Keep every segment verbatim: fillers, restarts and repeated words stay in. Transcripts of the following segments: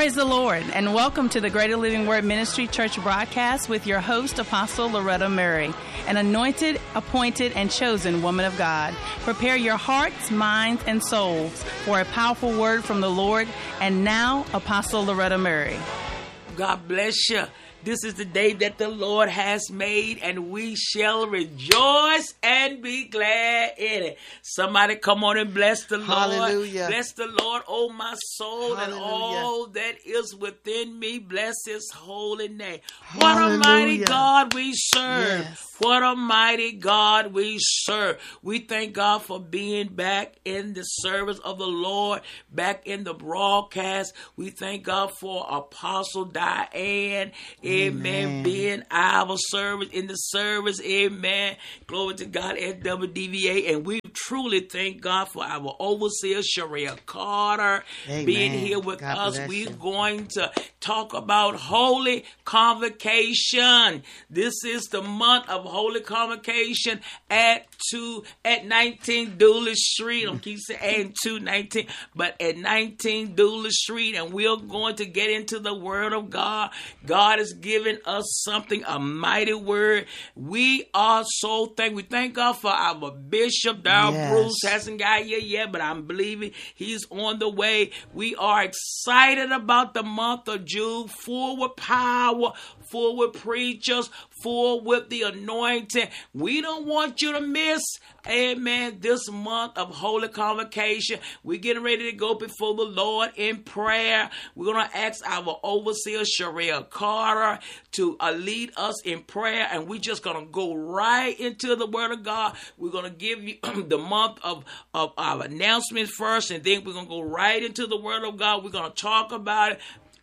Praise the Lord, and welcome to the Greater Living Word Ministry Church broadcast with your host, Apostle Loretta Murray, an anointed, appointed, and chosen woman of God. Prepare your hearts, minds, and souls for a powerful word from the Lord. And now, Apostle Loretta Murray. God bless you. This is the day that the Lord has made, and we shall rejoice and be glad in it. Somebody come on and bless the Hallelujah. Lord. Bless the Lord, oh my soul, Hallelujah. and all that is within me. Bless his holy name. Hallelujah. What a mighty God we serve. Yes. What a mighty God we serve. We thank God for being back in the service of the Lord, back in the broadcast. We thank God for Apostle Diane, amen, amen. being our service in the service, amen. Glory to God at W D V A. And we truly thank God for our overseer, Sharia Carter, Amen. being here with God us. bless We're you. going to talk about Holy Convocation. This is the month of Holy Convocation at two at nineteen Dooley Street. I keep saying two nineteen, but at nineteen Dooley Street, and we're going to get into the Word of God. God has given us something, a mighty word. We are so thankful. We thank God for our Bishop Darrell Yes. Bruce. Hasn't got here yet, but I'm believing he's on the way. We are excited about the month of June, full with power, full with preachers, full with the anointing. We don't want you to miss, amen, this month of Holy Convocation. We're getting ready to go before the Lord in prayer. We're going to ask our overseer, Sharia Carter, to uh, lead us in prayer, and we're just going to go right into the Word of God. We're going to give you the month of, of our announcements first, and then we're going to go right into the Word of God. We're going to talk about it.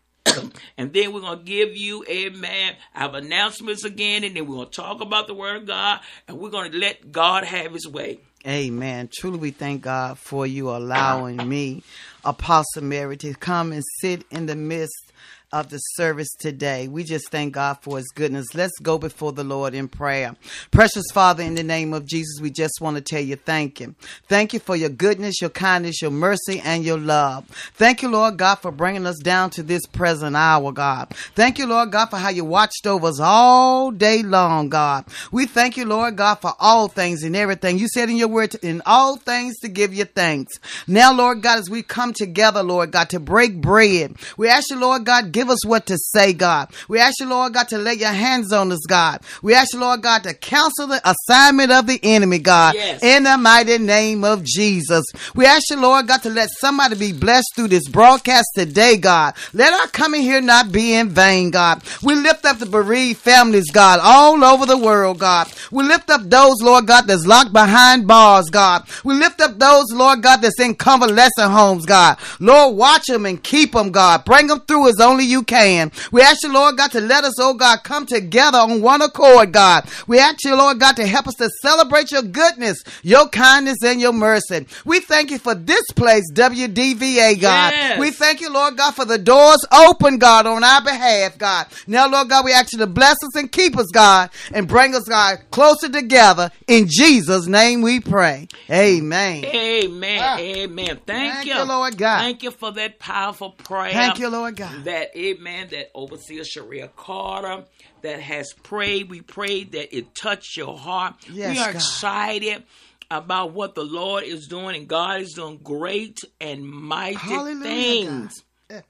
And then we're going to give you, amen, our announcements again. And then we're going to talk about the Word of God. And we're going to let God have his way. Amen. Truly, we thank God for you allowing me, Apostle Mary, to come and sit in the midst of the service today. We just thank God for his goodness. Let's go before the Lord in prayer. Precious Father, in the name of Jesus, we just want to tell you thank you. Thank you for your goodness, your kindness, your mercy, and your love. Thank you, Lord God, for bringing us down to this present hour, God. Thank you, Lord God, for how you watched over us all day long, God. We thank you, Lord God, for all things and everything. You said in your word, in all things to give you thanks. Now, Lord God, as we come together, Lord God, to break bread, we ask you, Lord God, give us what to say, God. We ask you, Lord God, to lay your hands on us, God. We ask you, Lord God, to cancel the assignment of the enemy, God. Yes. In the mighty name of Jesus. We ask you, Lord God, to let somebody be blessed through this broadcast today, God. Let our coming here not be in vain, God. We lift up the bereaved families, God, all over the world, God. We lift up those, Lord God, that's locked behind bars, God. We lift up those, Lord God, that's in convalescent homes, God. Lord, watch them and keep them, God. Bring them through as only you can. We ask you, Lord God, to let us, oh God, come together on one accord, God. We ask you, Lord God, to help us to celebrate your goodness, your kindness, and your mercy. We thank you for this place, W D V A, God. Yes. We thank you, Lord God, for the doors open, God, on our behalf, God. Now, Lord God, we ask you to bless us and keep us, God, and bring us, God, closer together. In Jesus' name we pray. Amen. Amen. Ah. Amen. Thank, Thank you. you, Lord God. Thank you for that powerful prayer. Thank you, Lord God. That, amen, that overseer Sharia Carter that has prayed. We prayed that it touched your heart. Yes, we are God. excited about what the Lord is doing, and God is doing great and mighty Hallelujah, things. God.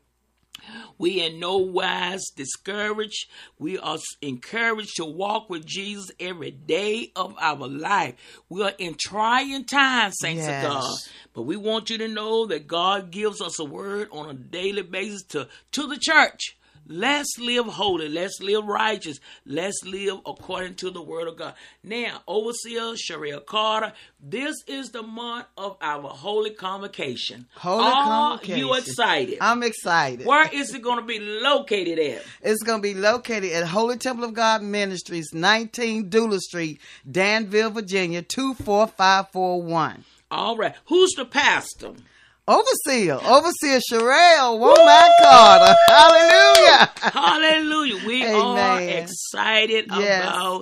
We in no wise discouraged. We are encouraged to walk with Jesus every day of our life. We are in trying times, saints Yes. of God. But we want you to know that God gives us a word on a daily basis to, to the church. Let's live holy. Let's live righteous. Let's live according to the word of God. Now, Overseer Sharia Carter, this is the month of our Holy Convocation. Holy Are Convocation. you excited? I'm excited. Where is it going to be located at? It's going to be located at Holy Temple of God Ministries, nineteen Dooley Street, Danville, Virginia, two four five four one. All right. Who's the pastor? Overseer, Overseer Sherelle Womack Carter. Hallelujah. Hallelujah. We Amen. are excited Yes. about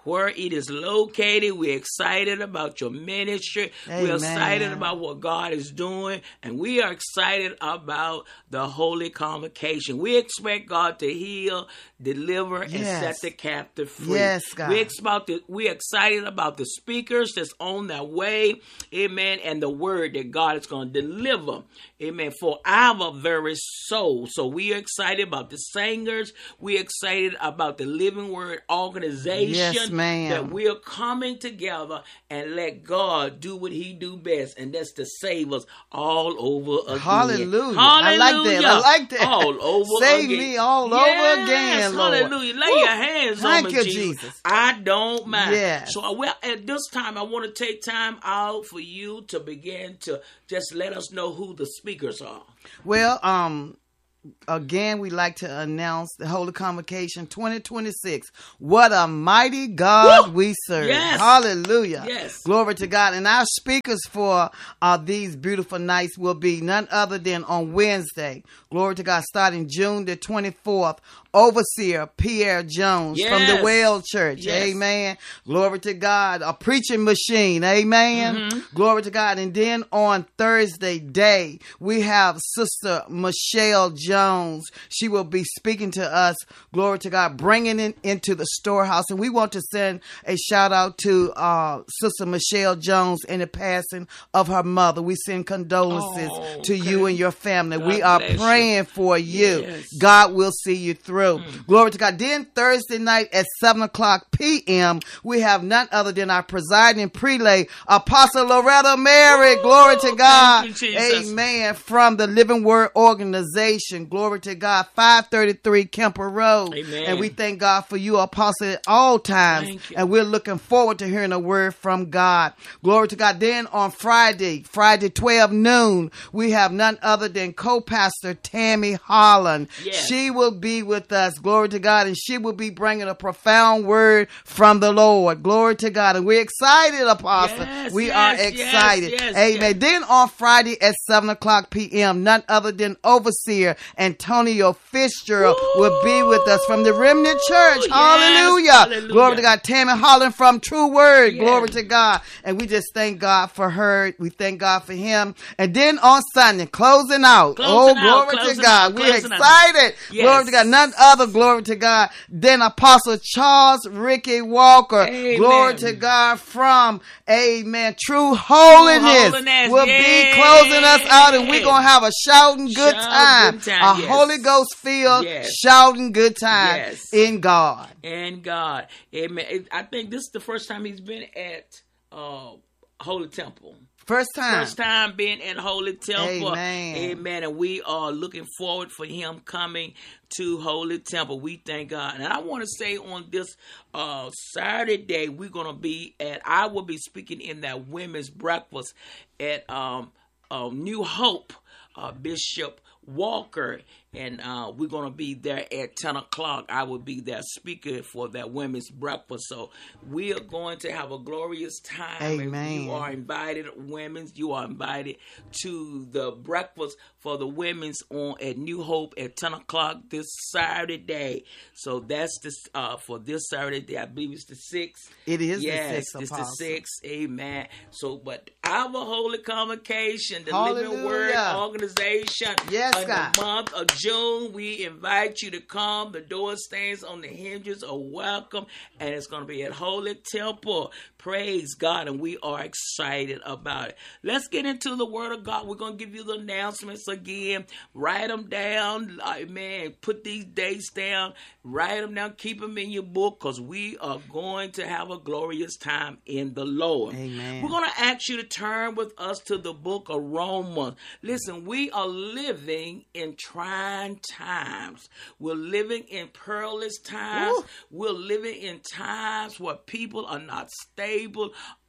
where it is located. We're excited about your ministry. Amen. We're excited about what God is doing. And we are excited about the Holy Convocation. We expect God to heal, deliver, Yes. and set the captive free. Yes, God. We're, about the, we're excited about the speakers that's on their way. Amen. And the word that God is going to deliver. Amen. For our very soul. So we are excited about the singers. We're excited about the Living Word organization. Yes, ma'am. That we are coming together and let God do what he do best. And that's to save us all over again. Hallelujah. Hallelujah. I like that. I like that. All over Save again. me all Yes, over again, Lord. Hallelujah. Lay Woo. your hands Thank on me, you, Jesus. Jesus. I don't mind. Yes. So well, at this time, I want to take time out for you to begin to just let us know who the speakers are. Well, um, again, we like to announce the Holy Convocation twenty twenty-six. What a mighty God Woo! we serve. Yes. Hallelujah. Yes. Glory to God. And our speakers for uh, these beautiful nights will be none other than on Wednesday. Glory to God. Starting June the twenty-fourth. Overseer Pierre Jones Yes. from the Well Church. Yes. Amen. Glory to God. A preaching machine. Amen. Mm-hmm. Glory to God. And then on Thursday day, we have Sister Michelle Jones. She will be speaking to us. Glory to God. Bringing it into the storehouse. And we want to send a shout out to uh, Sister Michelle Jones in the passing of her mother. We send condolences Oh, to okay. you and your family. God we are bless you. praying for you. Yes. God will see you through. Mm. Glory to God. Then Thursday night at seven o'clock p.m., we have none other than our presiding prelate, Apostle Loretta Mary. Woo! Glory to God. Thank you, Jesus. Amen. From the Living Word organization. Glory to God. five thirty-three Kemper Road. Amen. And we thank God for you, Apostle, at all times. Thank you. And we're looking forward to hearing a word from God. Glory to God. Then on Friday, Friday twelve noon, we have none other than co-pastor Tammy Holland. Yes. She will be with us. Glory to God. And she will be bringing a profound word from the Lord. Glory to God. And we're excited, Apostle. Yes, we yes, are yes, excited. yes, Amen. yes. Then on Friday at seven o'clock p.m., none other than Overseer Antonio Fitzgerald Woo! will be with us from the Remnant Church. Yes, Hallelujah. hallelujah. Glory to God. Tammy Holland from True Word. Yes. Glory to God. And we just thank God for her. We thank God for him. And then on Sunday, closing out. Closing oh, out, glory closing to God. out, We're closing out. excited. Yes. Glory to God. None other, glory to God, than Apostle Charles Ricky Walker. Amen. Glory to God from, amen, True Holiness, Holiness, will yes. be closing us out, and we're going to have a shouting good Shout time. good time, A yes. Holy Ghost filled Yes. shouting good time Yes. in God. And God. Amen. It- I think this is the first time he's been at uh, Holy Temple. First time. First time being in Holy Temple. Amen. Amen. And we are looking forward for him coming to Holy Temple. We thank God. And I want to say on this uh, Saturday, we're going to be at, I will be speaking in that women's breakfast at um, uh, New Hope, uh, Bishop Walker, and uh, we're going to be there at ten o'clock. I will be there speaking for that women's breakfast. So we are going to have a glorious time. Amen. You are invited, women. You are invited to the breakfast for the women's on at New Hope at ten o'clock this Saturday. So that's this uh, for this Saturday. I believe it's the sixth. It is yes, the sixth, it's the Apostle. sixth. Amen. So, but our Holy Convocation, the Living Word Hallelujah. organization, Yes, in God. the month of June, we invite you to come. The door stands on the hinges are welcome, and it's going to be at Holy Temple. Praise God, and we are excited about it. Let's get into the Word of God. We're going to give you the announcements again. Write them down. Amen. Put these dates down. Write them down. Keep them in your book, because we are going to have a glorious time in the Lord. Amen. We're going to ask you to turn with us to the book of Romans. Listen, we are living in trying times. We're living in perilous times. Woo. We're living in times where people are not stable,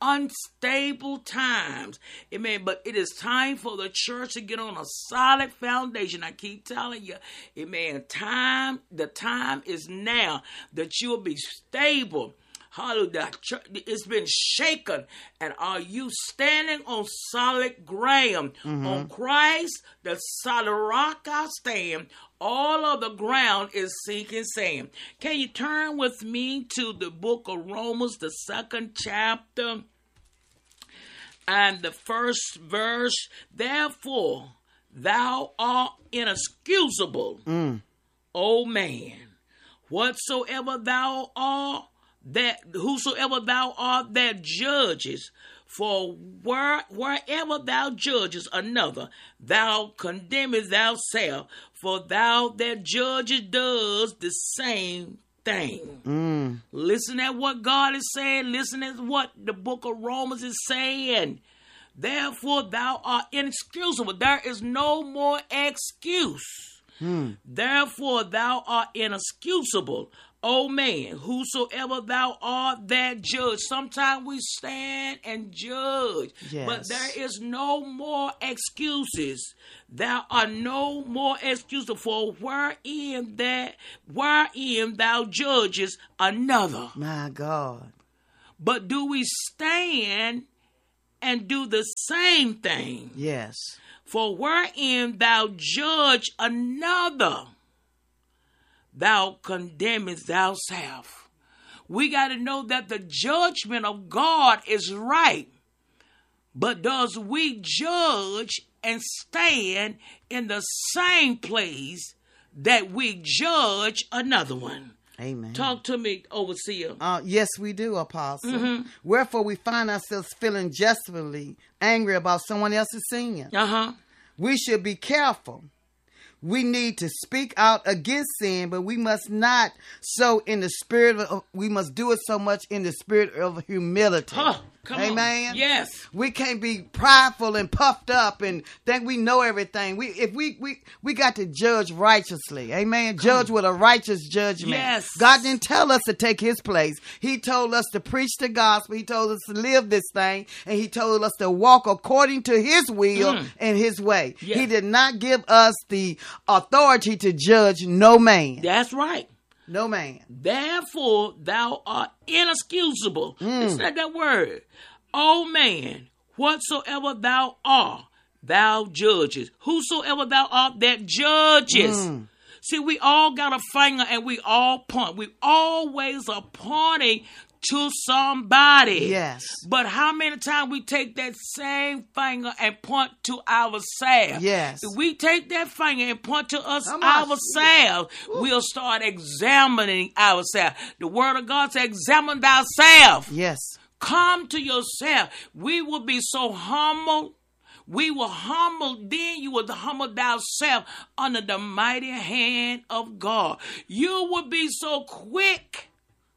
unstable times. Amen. But it is time for the church to get on a solid foundation. I keep telling you, amen, time, the time is now that you'll be stable. hallelujah, it's been shaken. And are you standing on solid ground? Mm-hmm. On Christ, the solid rock I stand. All of the ground is sinking sand. Can you turn with me to the book of Romans, the second chapter, and the first verse? Therefore, thou art inexcusable, mm. O man, whatsoever thou art, that whosoever thou art that judges, for where, wherever thou judges another, thou condemnest thyself, for thou that judges does the same thing. Mm. Listen at what God is saying. Listen at what the book of Romans is saying. Therefore, thou art inexcusable. There is no more excuse. Mm. Therefore, thou art inexcusable, O man, whosoever thou art that judge. Sometimes we stand and judge, yes. But there is no more excuses. There are no more excuses for wherein that wherein thou judges another. My God. But do we stand and do the same thing? Yes. For wherein thou judge another, thou condemnest thyself. We got to know that the judgment of God is right. But does we judge and stand in the same place that we judge another one? Amen. Talk to me, overseer. Uh, yes, we do, Apostle. Mm-hmm. Wherefore we find ourselves feeling justly angry about someone else's sin. Uh-huh. We should be careful. We need to speak out against sin, but we must not so in the spirit of, we must do it so much in the spirit of humility. Huh, come Amen. On. Yes. We can't be prideful and puffed up and think we know everything. We if we we, we got to judge righteously. Amen. Come judge on. With a righteous judgment. Yes. God didn't tell us to take his place. He told us to preach the gospel. He told us to live this thing, and he told us to walk according to his will mm. and his way. Yeah. He did not give us the authority to judge no man. That's right. No man. Therefore, thou art inexcusable. Mm. Listen to that word. O man, whatsoever thou art, thou judges. Whosoever thou art that judges. Mm. See, we all got a finger and we all point. We always are pointing to somebody. Yes. But how many times we take that same finger and point to ourselves? Yes. If we take that finger and point to us ourselves, we'll start examining ourselves. The word of God says, examine thyself. Yes. Come to yourself. We will be so humble. We will humble, then you will humble thyself under the mighty hand of God. You will be so quick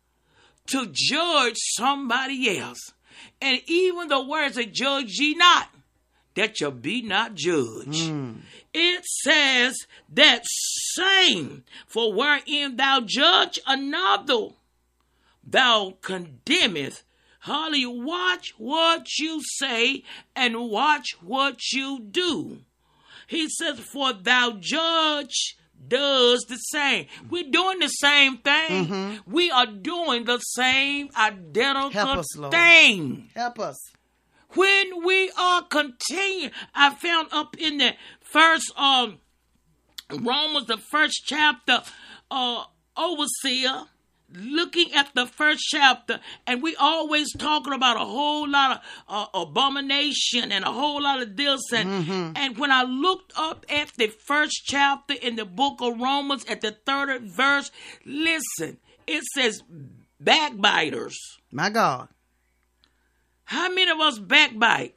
to judge somebody else. And even the words that judge ye not, that you be not judged. Mm. It says that same, for wherein thou judge another, thou condemnest. Hallelujah. Watch what you say and watch what you do. He says, for thou judge does the same. We're doing the same thing. Mm-hmm. We are doing the same identical Help us, Lord. thing. Help us. When we are continuing, I found up in the first um Romans, the first chapter, uh, overseer, looking at the first chapter, and we always talking about a whole lot of uh, abomination and a whole lot of this. And, mm-hmm. and when I looked up at the first chapter in the book of Romans at the third verse, listen, it says backbiters. My God. How many of us backbite?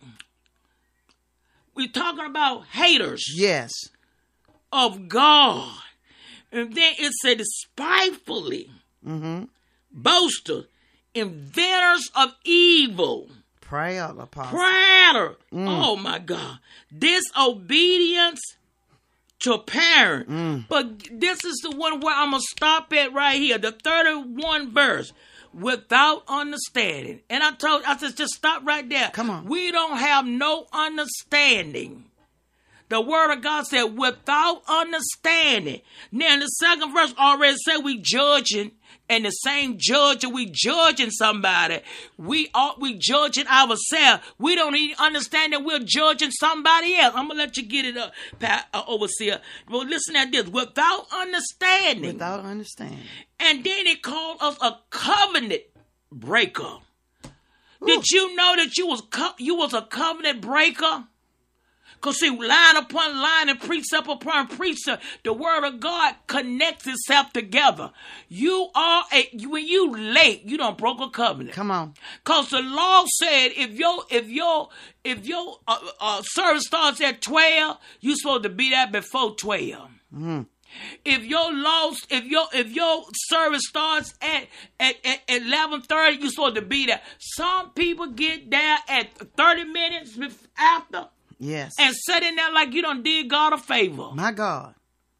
We're talking about haters. Yes. Of God. And then it said spitefully. Mm-hmm. Boasters, inventors of evil. Prayer, Apostle. Prayer. Mm. Oh my God. Disobedience to parent. Mm. But this is the one where I'm going to stop at right here. The thirty-first verse. Without understanding. And I told, I said, just stop right there. Come on. We don't have no understanding. The word of God said, without understanding. Now, in the second verse already said we judging And the same judge that we judging somebody, we are we judging ourselves. We don't even understand that we're judging somebody else. I'm gonna let you get it up, Pat, uh, overseer. Well, listen at this. Without understanding. Without understanding. And then it called us a covenant breaker. Ooh. Did you know that you was co- you was a covenant breaker? Because see, line upon line and precept upon precept, the word of God connects itself together. You are a when you late, you don't broke a covenant. Come on. Because the law said if your if your if your uh, uh, service starts at twelve, you supposed to be there before twelve. Mm. If your law, if your if your service starts at at, at eleven thirty, you supposed to be there. Some people get there at thirty minutes after. Yes. And sitting there like you done did God a favor. My God.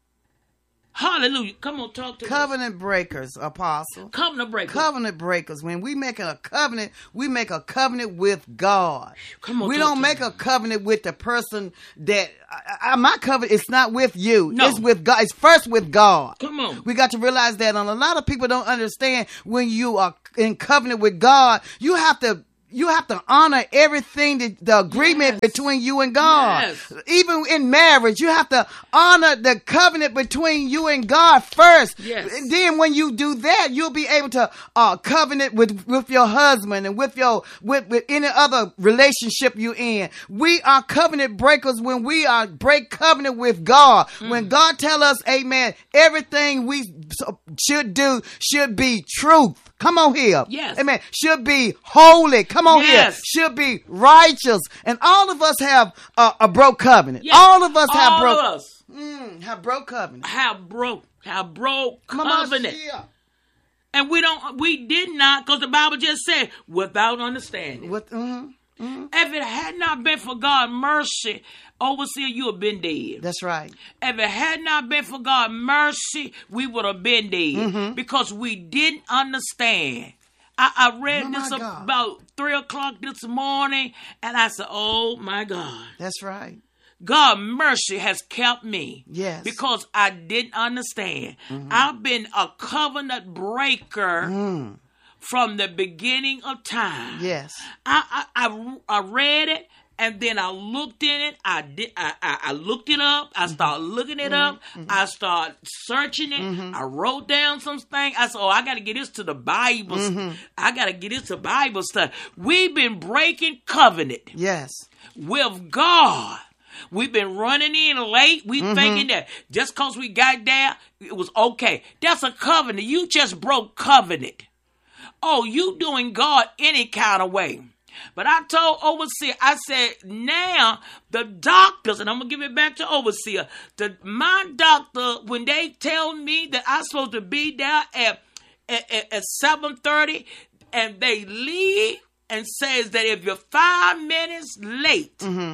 Hallelujah. Come on, talk to Covenant us. breakers, Apostle. Covenant breakers. Covenant breakers. When we make a covenant, we make a covenant with God. Come on, we don't make me. a covenant with the person that, I, I, my covenant, it's not with you. No. It's with God. It's first with God. Come on. We got to realize that. And a lot of people don't understand when you are in covenant with God, you have to You have to honor everything, that, the agreement yes. between you and God. Yes. Even in marriage, you have to honor the covenant between you and God first. Yes. And then when you do that, you'll be able to uh, covenant with, with your husband and with your with, with any other relationship you're in. We are covenant breakers when we are break covenant with God. Mm. When God tell us, amen, everything we should do should be truth. Come on here. Yes. Amen. Should be holy. Come on yes. here. Should be righteous. And all of us have uh, a broke covenant. Yes. All of us all have broke. All of us. Mm, have broke covenant. Have broke. Have broke Come covenant. on, and we don't, we did not, because the Bible just said, without understanding. With, mm-hmm, mm-hmm. If it had not been for God's mercy, overseer, you would have been dead. That's right. If it had not been for God's mercy, we would have been dead. Mm-hmm. Because we didn't understand. I, I read oh this God. about three o'clock this morning, and I said, oh my God. That's right. God's mercy has kept me. Yes. Because I didn't understand. Mm-hmm. I've been a covenant breaker mm. from the beginning of time. Yes. I, I, I, I read it. And then I looked in it. I did. I, I, I looked it up. I started looking it mm-hmm. up. Mm-hmm. I started searching it. Mm-hmm. I wrote down some things. I said, "Oh, I got to get this to the Bible. Mm-hmm. I got to get this to Bible stuff." We've been breaking covenant. Yes. With God. We've been running in late. We mm-hmm. thinking that just because we got there, it was okay. That's a covenant. You just broke covenant. Oh, you doing God any kind of way. But I told overseer, I said, now the doctors, and I'm going to give it back to overseer, the, my doctor, when they tell me that I'm supposed to be there at, at, at seven thirty, and they leave and says that if you're five minutes late, mm-hmm.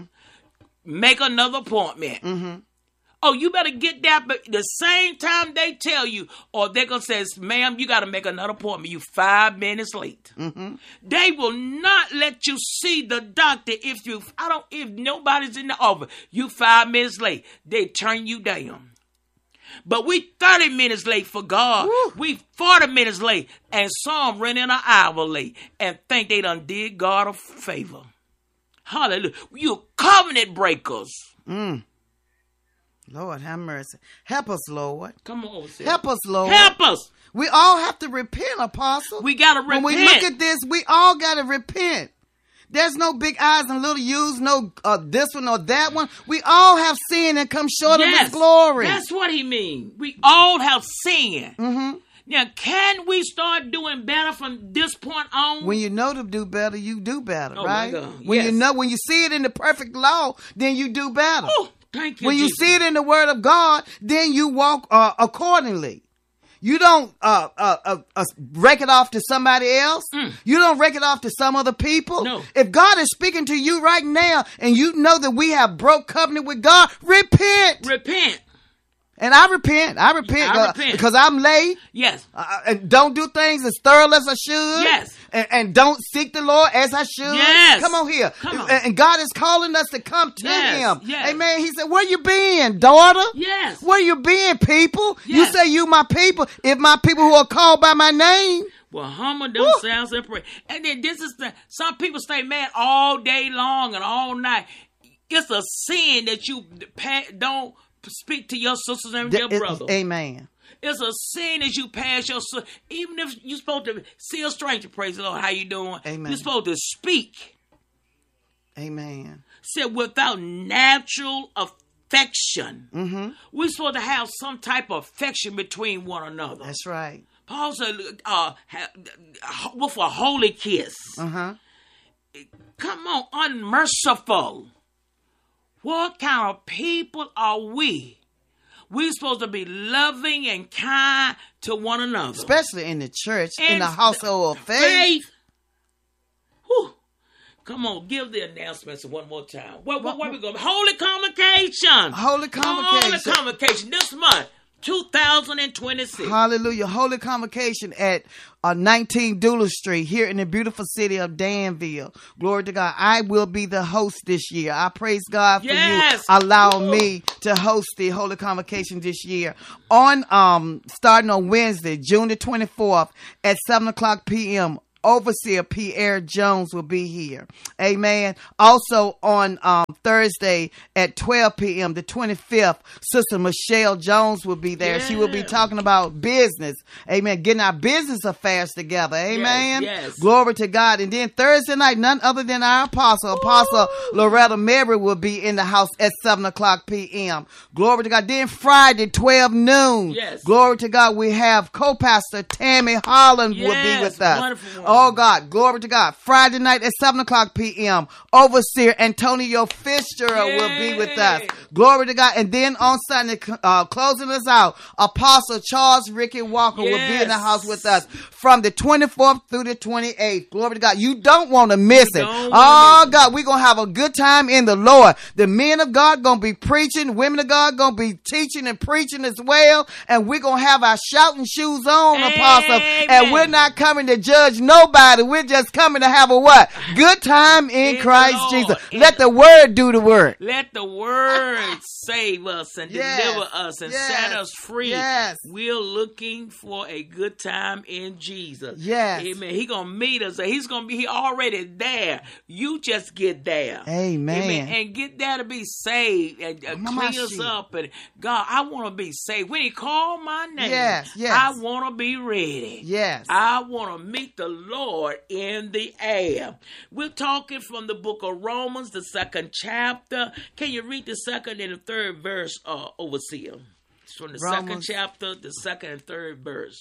make another appointment. Mm-hmm. Oh, you better get that, but the same time they tell you, or they're going to say, ma'am, you got to make another appointment. You five minutes late. Mm-hmm. They will not let you see the doctor if you, I don't, if nobody's in the office. You five minutes late. They turn you down. But we thirty minutes late for God. Woo. We forty minutes late. And some run in an hour late and think they done did God a favor. Hallelujah. You covenant breakers. Mm. Lord, have mercy. Help us, Lord. Come on, sis. Help us, Lord. Help us. We all have to repent, Apostle. We got to repent. When we look at this, we all got to repent. There's no big eyes and little U's, no uh, this one or that one. We all have sinned and come short yes, of His glory. That's what He means. We all have sinned. Mm-hmm. Now, can we start doing better from this point on? When you know to do better, you do better, oh right? My God. When yes. you know, when you see it in the perfect law, then you do better. Oh, thank you, when Jesus. you see it in the Word of God, then you walk uh, accordingly. You don't uh, uh, uh, uh, rake it off to somebody else. Mm. You don't rake it off to some other people. No. If God is speaking to you right now and you know that we have broke covenant with God, repent. Repent. And I repent. I repent, I uh, repent. because I'm late. Yes. Uh, and don't do things as thorough as I should. Yes. And, and don't seek the Lord as I should. Yes. Come on here. Come on. And, and God is calling us to come to Yes. Him. Yes. Amen. He said, where you been, daughter? Yes. Where you been, people? Yes. You say you my people. If my people who are called by my name. Well, humble themselves and pray. And then this is the, some people stay mad all day long and all night. It's a sin that you don't speak to your sisters and your brothers. Amen. It's a sin that you pass your sister. Even if you're supposed to see a stranger, praise the Lord, how you doing? Amen. You're supposed to speak. Amen. Said without natural affection. Mm-hmm. We're supposed to have some type of affection between one another. That's right. Paul said, uh, with a holy kiss. Uh-huh. Come on, unmerciful. What kind of people are we? We're supposed to be loving and kind to one another. Especially in the church, and in the household of faith. faith. Whew. Come on, give the announcements one more time. Where, where, where we going? Holy Convocation. Holy Convocation. Holy Convocation this month. two thousand twenty-six. Hallelujah. Holy Convocation at uh, nineteen Dula Street here in the beautiful city of Danville. Glory to God. I will be the host this year. I praise God for yes. you allowing Ooh. me to host the Holy Convocation this year. On um starting on Wednesday, June the twenty-fourth at seven o'clock p.m. Overseer Pierre Jones will be here. Amen. Also on um, Thursday at twelve p.m., the twenty-fifth, Sister Michelle Jones will be there. Yeah. She will be talking about business. Amen. Getting our business affairs together. Amen. Yes, yes. Glory to God. And then Thursday night, none other than our apostle, Ooh. Apostle Loretta Mary will be in the house at seven o'clock p.m. Glory to God. Then Friday, twelve noon. Yes. Glory to God. We have co-pastor Tammy Holland yes. will be with us. Wonderful. Oh God, glory to God. Friday night at seven o'clock p.m. Overseer Antonio Fitzgerald Yay. will be with us. Glory to God. And then on Sunday, uh, closing us out, Apostle Charles Ricky Walker yes. will be in the house with us from the twenty-fourth through the twenty-eighth. Glory to God. You don't want to miss it. Oh miss God, we're going to have a good time in the Lord. The men of God going to be preaching. Women of God going to be teaching and preaching as well. And we're going to have our shouting shoes on, Amen. Apostle. And we're not coming to judge nobody. We're just coming to have a what? Good time in, in Christ Jesus. In Let the, the word do the work. Let the word save us and yes. deliver us and yes. set us free. Yes. We're looking for a good time in Jesus. Yes. Amen. He's going to meet us. He's going to be he already there. You just get there. Amen. Amen. And get there to be saved and uh, clean us up. And God, I want to be saved. When He called my name, yes. Yes. I want to be ready. Yes. I want to meet the Lord in the air. We're talking from the book of Romans, the second chapter. Can you read the second and the third verse, uh, Overseer? It's from the Romans. second chapter, the second and third verse.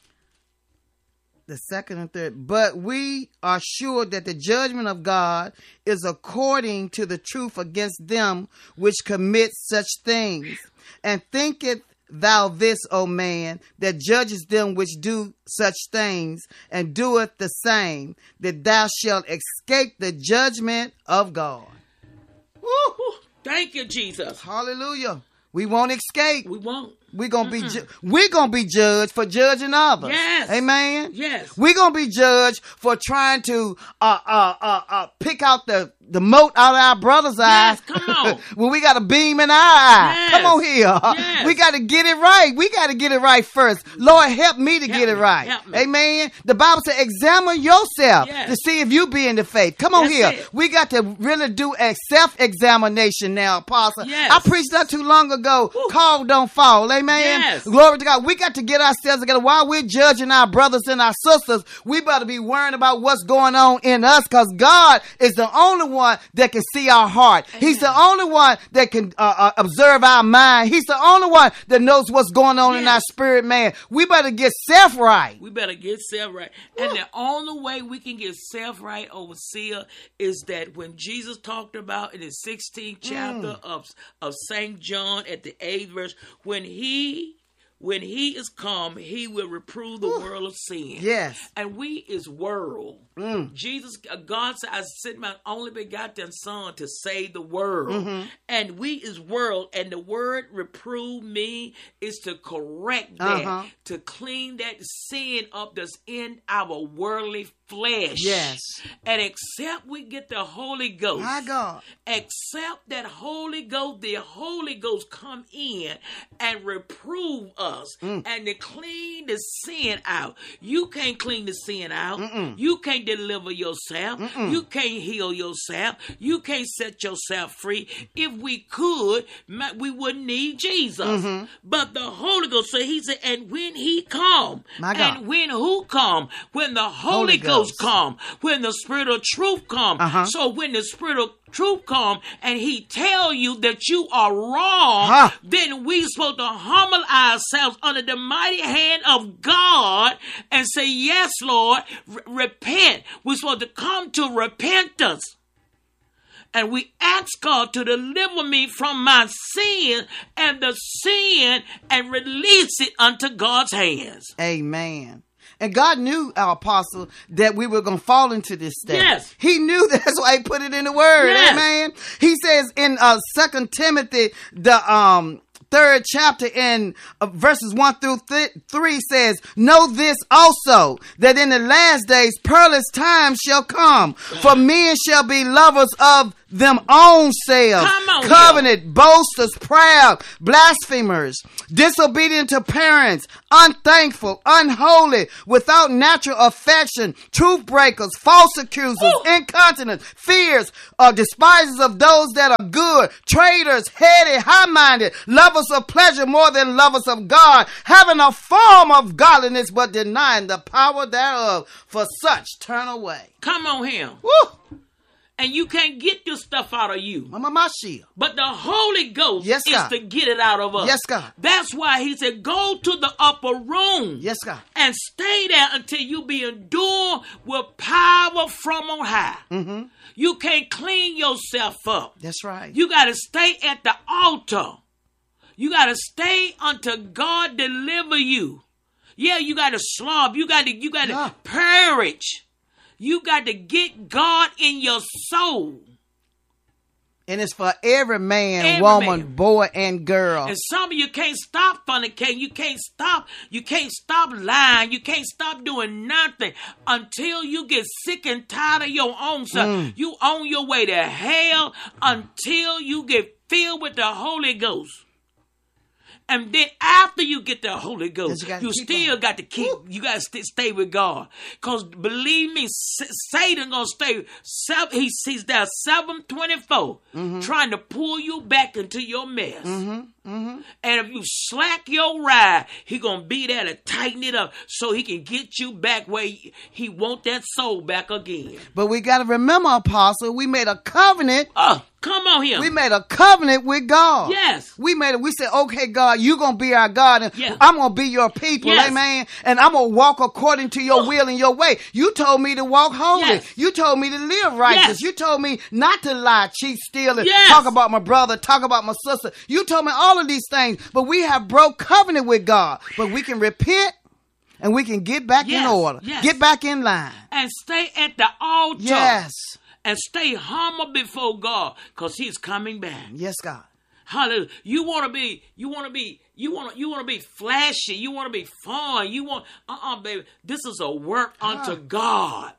The second and third. But we are sure that the judgment of God is according to the truth against them which commit such things. And thinketh thou this, O man, that judgest them which do such things, and doeth the same, that thou shalt escape the judgment of God. Woo! Thank you, Jesus. Hallelujah. We won't escape. We won't. We're gonna be ju- we're gonna be judged for judging others. Yes. Amen. Yes. We're gonna be judged for trying to uh uh uh, uh pick out the the mote out of our brother's eye. Yes, come on. When we got a beam in our eye. Yes. Come on here. Yes. We got to get it right. We got to get it right first. Lord, help me to help get me. it right. Help me. Amen. The Bible says, examine yourself yes. to see if you be in the faith. Come on That's here. it. We got to really do a self-examination now, Apostle. Yes. I preached not too long ago. Woo. Call don't fall. Amen. Yes. Glory to God. We got to get ourselves together. While we're judging our brothers and our sisters, we better be worrying about what's going on in us, because God is the only one that can see our heart. Amen. He's the only one that can uh, uh, observe our mind. He's the only one that knows what's going on yes. in our spirit, man. We better get self right. We better get self right. And the only way we can get self right, Overseer, is that when Jesus talked about in the sixteenth chapter mm. of, of Saint John at the eighth verse, when he when he is come, he will reprove the Ooh. world of sin. Yes. And we is world. Mm. Jesus, God said, I sent my only begotten son to save the world. Mm-hmm. And we is world. And the word reprove me is to correct that, uh-huh. to clean that sin up that's in our worldly flesh. Yes. And except we get the Holy Ghost. My God. Except that Holy Ghost, the Holy Ghost come in and reprove us mm. and to clean the sin out. You can't clean the sin out. Mm-mm. You can't deliver yourself. Mm-mm. You can't heal yourself. You can't set yourself free. If we could, we wouldn't need Jesus. Mm-hmm. But the Holy Ghost, so he said, and when he come, My God. and when who come? When the Holy, Holy Ghost. Ghost come, when the Spirit of truth come. Uh-huh. So when the Spirit of truth come and he tell you that you are wrong, huh. then we supposed to humble ourselves under the mighty hand of God and say, yes, Lord, r- repent. We're supposed to come to repentance. And we ask God to deliver me from my sin and the sin and release it unto God's hands. Amen. And God knew, our apostle, that we were going to fall into this state. Yes. He knew that. That's why he put it in the word. Yes. Amen. He says in uh, Second Timothy, the um, third chapter in uh, verses one through th- three says, know this also, that in the last days perilous times shall come, for men shall be lovers of them own selves, covenant, here. boasters, proud, blasphemers, disobedient to parents, unthankful, unholy, without natural affection, truth breakers, false accusers, Ooh. incontinent, fierce, uh, despisers of those that are good, traitors, heady, high-minded, lovers of pleasure more than lovers of God, having a form of godliness but denying the power thereof. For such turn away. Come on here. Woo! And you can't get this stuff out of you. Mama, my shield. But the Holy Ghost yes, is to get it out of us. Yes, God. That's why he said, go to the upper room. Yes, God. And stay there until you be endured with power from on high. Mm-hmm. You can't clean yourself up. That's right. You got to stay at the altar. You got to stay until God deliver you. Yeah, you got to slob. You got to, you got to yeah. purge. You got to get God in your soul. And it's for every man, every woman, man. boy, and girl. And some of you can't stop fornicating. You can't stop. You can't stop lying. You can't stop doing nothing until you get sick and tired of your own self. Mm. You on your way to hell until you get filled with the Holy Ghost. And then after you get the Holy Ghost, you, you still on. got to keep, Woo. you got to st- stay with God. Because believe me, S- Satan going to stay, seven, he, he's there seven twenty-four, mm-hmm. trying to pull you back into your mess. Mm-hmm. Mm-hmm. And if you slack your ride, he going to be there to tighten it up so he can get you back where he, he want that soul back again. But we got to remember, Apostle, we made a covenant. Oh, come on here. We made a covenant with God. Yes. We made it. We said, okay, God, you're going to be our God and yeah. I'm going to be your people. Yes. Amen. And I'm going to walk according to your will and your way. You told me to walk holy. Yes. You told me to live righteous. Yes. You told me not to lie, cheat, steal, and yes. talk about my brother, talk about my sister. You told me all of these things, but we have broke covenant with God. But we can repent and we can get back yes. in order. Yes. Get back in line. And stay at the altar. Yes. And stay humble before God, because he's coming back. Yes, God. Hallelujah. You want to be, you want to be, you want to, you want to be flashy. You want to be fun. You want, uh-uh, baby. This is a work unto ah. God.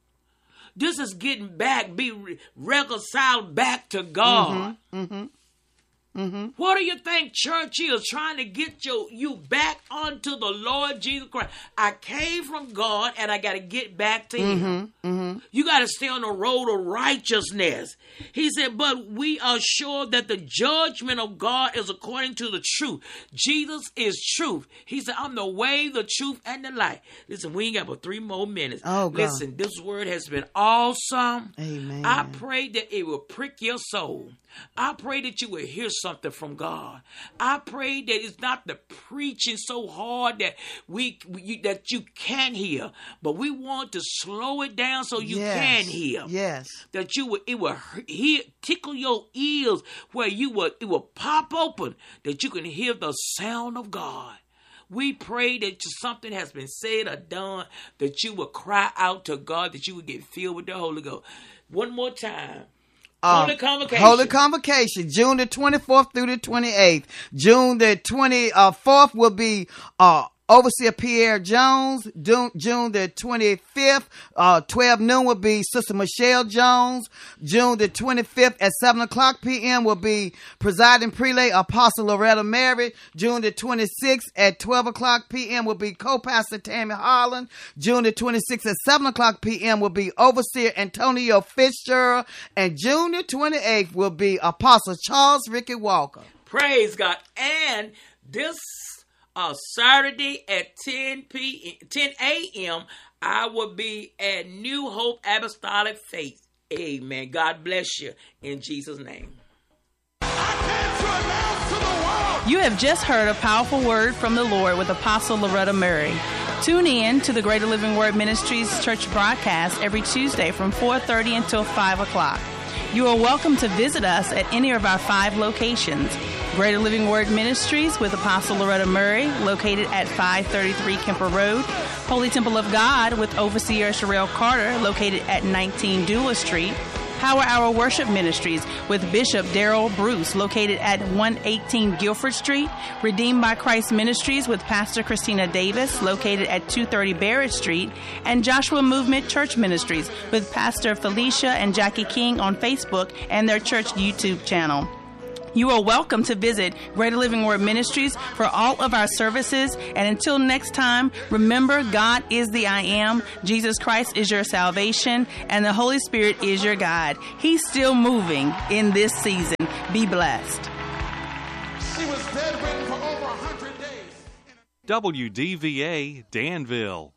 This is getting back, be re- reconciled back to God. Mm-hmm. Mm-hmm. Mm-hmm. What do you think church is? Trying to get you, you back unto the Lord Jesus Christ. I came from God and I got to get back to mm-hmm. him. Mm-hmm. You got to stay on the road of righteousness. He said, but we are sure that the judgment of God is according to the truth. Jesus is truth. He said, I'm the way, the truth, and the light. Listen, we ain't got but three more minutes. Oh, God. Listen, this word has been awesome. Amen. I pray that it will prick your soul. I pray that you will hear something from God. I pray that it's not the preaching so hard that we, we that you can hear, but we want to slow it down so you yes. can hear. Yes, that you will it will hear, tickle your ears where you will it will pop open that you can hear the sound of God. We pray that something has been said or done, that you will cry out to God, that you will get filled with the Holy Ghost. One more time. Um, Holy Convocation. Holy Convocation, June the twenty-fourth through the twenty-eighth. June the twenty-fourth will be uh, Overseer Pierre Jones. June, June the twenty-fifth, uh, twelve noon will be Sister Michelle Jones. June the twenty-fifth at seven o'clock p.m. will be Presiding Prelate Apostle Loretta Mary. June the twenty-sixth at twelve o'clock p.m. will be Co-Pastor Tammy Holland. June the twenty-sixth at seven o'clock p.m. will be Overseer Antonio Fitzgerald. And June the twenty-eighth will be Apostle Charles Ricky Walker. Praise God. And this Uh, Saturday at ten a.m. I will be at New Hope Apostolic Faith. Amen. God bless you in Jesus' name. You have just heard a powerful word from the Lord with Apostle Loretta Murray. Tune in to the Greater Living Word Ministries church broadcast every Tuesday from four thirty until five o'clock. You are welcome to visit us at any of our five locations. Greater Living Word Ministries with Apostle Loretta Murray, located at five thirty-three Kemper Road. Holy Temple of God with Overseer Sherelle Carter, located at nineteen Dula Street. Power Hour Worship Ministries with Bishop Darrell Bruce, located at one eighteen Guilford Street. Redeemed by Christ Ministries with Pastor Christina Davis, located at two thirty Barrett Street. And Joshua Movement Church Ministries with Pastor Felicia and Jackie King on Facebook and their church YouTube channel. You are welcome to visit Greater Living Word Ministries for all of our services. And until next time, remember, God is the I Am, Jesus Christ is your salvation, and the Holy Spirit is your guide. He's still moving in this season. Be blessed. She was bedridden for over one hundred days. W D V A Danville.